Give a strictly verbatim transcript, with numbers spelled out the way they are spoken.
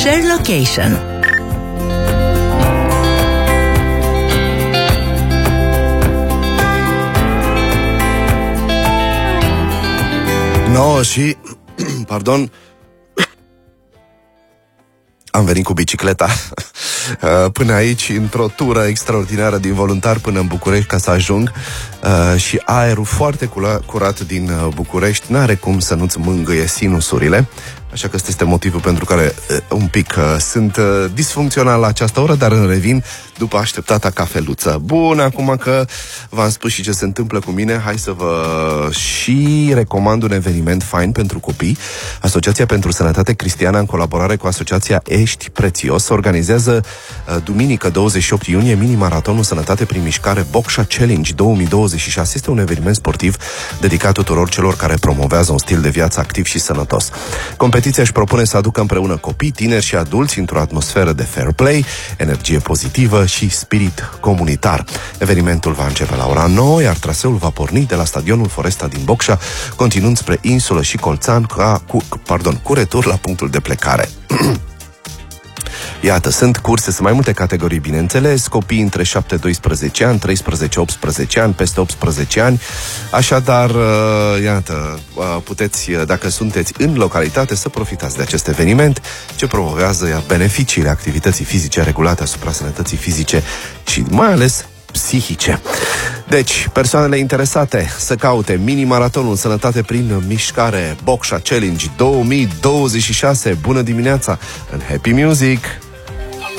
Share Location. nouă și... pardon... Am venit cu bicicleta până aici, într-o tură extraordinară din Voluntar până în București ca să ajung și aerul foarte curat din București n-are cum să nu-ți mângâie sinusurile. Așa că ăsta este motivul pentru care uh, un pic uh, sunt uh, disfuncțional la această oră, dar îmi revin după așteptata cafeluță. Bun, acum că v-am spus și ce se întâmplă cu mine, hai să vă și recomand un eveniment fain pentru copii. Asociația pentru Sănătate Cristiană, în colaborare cu Asociația Ești Prețios, organizează uh, duminică douăzeci și opt iunie mini-maratonul Sănătate prin Mișcare Boxa Challenge două mii douăzeci și șase. Este un eveniment sportiv dedicat tuturor celor care promovează un stil de viață activ și sănătos. Competiția își propune să aducă împreună copii, tineri și adulți într-o atmosferă de fair play, energie pozitivă și spirit comunitar. Evenimentul va începe la ora nouă, iar traseul va porni de la stadionul Foresta din Bocșa, continuând spre Insulă și Colțan, ca, cu, pardon, cu retur la punctul de plecare. Iată, sunt curse, sunt mai multe categorii, bineînțeles, copii între șapte doisprezece ani, treisprezece optsprezece ani, peste optsprezece ani, așadar, iată, puteți, dacă sunteți în localitate, să profitați de acest eveniment ce promovează iar beneficiile activității fizice regulate asupra sănătății fizice și mai ales psihice. Deci, persoanele interesate să caute mini-maratonul Sănătate prin Mișcare Boxa Challenge două mii douăzeci și șase. Bună dimineața în Happy Music!